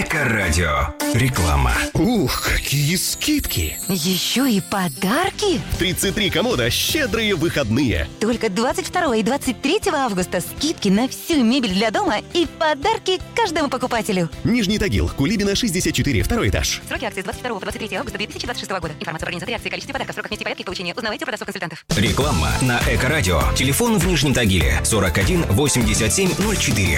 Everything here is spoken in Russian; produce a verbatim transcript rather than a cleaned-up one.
Эко-радио. Реклама. Ух, какие скидки! Еще и подарки? тридцать три комода «Щедрые выходные». Только двадцать второго и двадцать третьего августа скидки на всю мебель для дома и подарки каждому покупателю. Нижний Тагил, Кулибина, шестьдесят четыре, второй этаж. Сроки акции с двадцать второго по двадцать третьего августа две тысячи двадцать шестого года. Информация по организации акции, количестве подарков, сроках нести порядке и получения узнавайте у продавцов-консультантов. Реклама на Эко-радио. Телефон в Нижнем Тагиле сорок один восемьдесят семь ноль четыре.